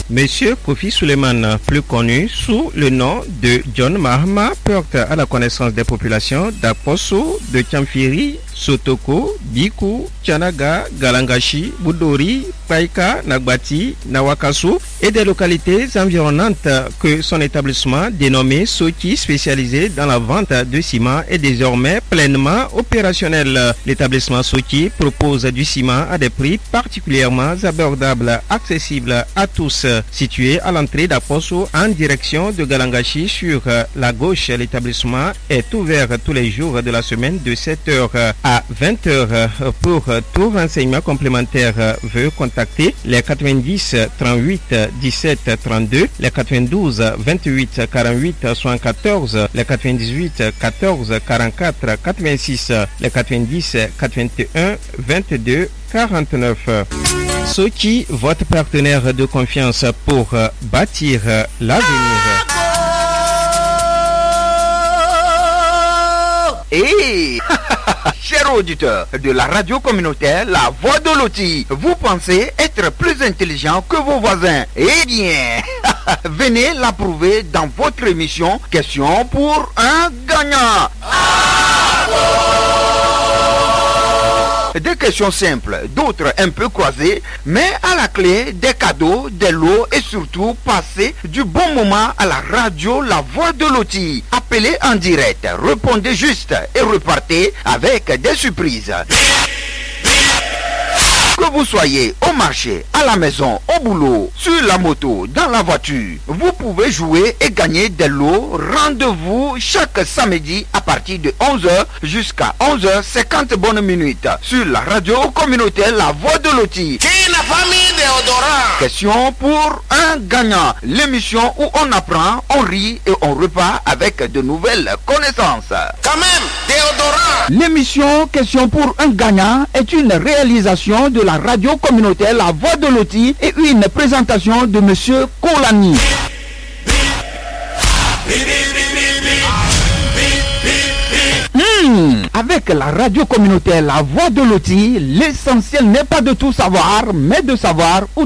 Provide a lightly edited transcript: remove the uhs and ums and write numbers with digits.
Monsieur Kofi Suleiman, plus connu sous le nom de John Mahama, porte à la connaissance des populations d'Aposo, de Chamfiri, Sotoko, Biku, Tchanaga, Galangashi, Budori, Paika, Nagbati, Nawakasu et des localités environnantes que son établissement dénommé Sochi, spécialisé dans la vente de ciment, est désormais pleinement opérationnel. L'établissement Sochi propose du ciment à des prix particulièrement abordables, accessibles à tous. Situé à l'entrée d'Aposo en direction de Galangashi sur la gauche, l'établissement est ouvert tous les jours de la semaine de 7h à 20h. Pour tout renseignement complémentaire, veuillez contacter les 90 38 17 32, les 92 28 48 74, les 98 14 44 86, les 90 81 22 49. Sochi, votre partenaire de confiance pour bâtir l'avenir. Hey chers auditeurs de la radio communautaire La Voix de Loti, vous pensez être plus intelligent que vos voisins? Eh bien, venez l'approuver dans votre émission Question pour un gagnant. Des questions simples, d'autres un peu croisées, mais à la clé des cadeaux, des lots et surtout passer du bon moment à la radio La Voix de Loti. Appelez en direct, répondez juste et repartez avec des surprises. Que vous soyez au marché, à la maison, au boulot, sur la moto, dans la voiture, vous pouvez jouer et gagner des lots. Rendez-vous chaque samedi à partir de 11h jusqu'à 11h50 bonnes minutes sur la radio communautaire La Voix de Loti. Question pour un gagnant. L'émission où on apprend, on rit et on repart avec de nouvelles connaissances. Quand même, déodorant. L'émission Question pour un gagnant est une réalisation de la radio communautaire La Voix de Loti et une présentation de Monsieur Kolani. Avec la radio communautaire La Voix de Loti, l'essentiel n'est pas de tout savoir, mais de savoir où